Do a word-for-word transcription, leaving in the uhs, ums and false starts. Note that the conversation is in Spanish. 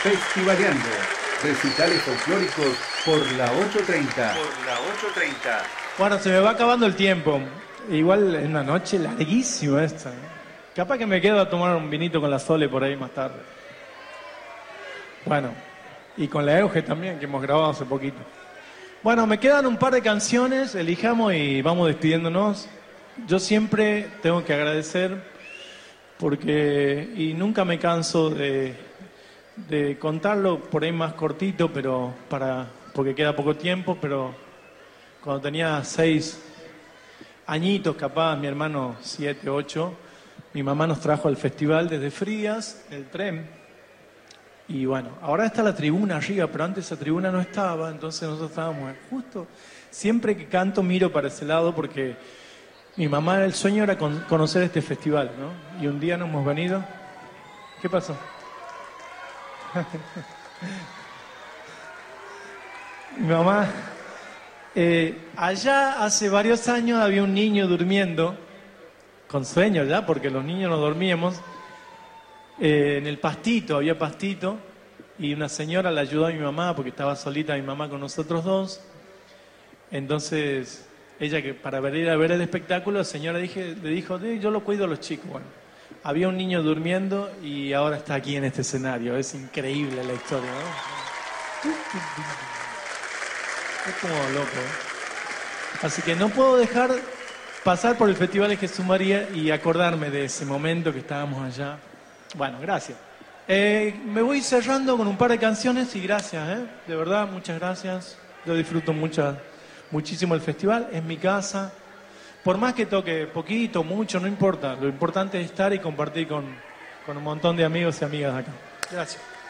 Festivaleando. Recitales folclóricos por la ochocientos treinta. Por la ochocientos treinta. Bueno, se me va acabando el tiempo. Igual es una noche larguísima esta. Capaz que me quedo a tomar un vinito con la Sole por ahí más tarde. Bueno, y con la Euge también, que hemos grabado hace poquito. Bueno, me quedan un par de canciones, elijamos y vamos despidiéndonos. Yo siempre tengo que agradecer porque, y nunca me canso de, de contarlo por ahí más cortito, pero para, porque queda poco tiempo, pero cuando tenía seis añitos, capaz, mi hermano siete, ocho, mi mamá nos trajo al festival desde Frías, el tren. Y bueno, ahora está la tribuna arriba, pero antes esa tribuna no estaba, entonces nosotros estábamos justo. Siempre que canto miro para ese lado porque mi mamá, el sueño era con, conocer este festival, ¿no? Y un día no hemos venido. ¿Qué pasó? Mi mamá, eh, allá hace varios años había un niño durmiendo, con sueño ya, porque los niños no dormíamos. Eh, en el pastito, había pastito, y una señora le ayudó a mi mamá porque estaba solita mi mamá con nosotros dos. Entonces, ella que para ver, ir a ver el espectáculo, la señora dije, le dijo, yo lo cuido a los chicos. Bueno, había un niño durmiendo y ahora está aquí en este escenario. Es increíble la historia, ¿no? Es como loco, ¿eh? Así que no puedo dejar pasar por el Festival de Jesús María y acordarme de ese momento que estábamos allá. Bueno, gracias. Eh, me voy cerrando con un par de canciones y gracias, ¿eh? De verdad, muchas gracias. Yo disfruto mucho, muchísimo el festival, es mi casa. Por más que toque poquito, mucho, no importa. Lo importante es estar y compartir con, con un montón de amigos y amigas acá. Gracias.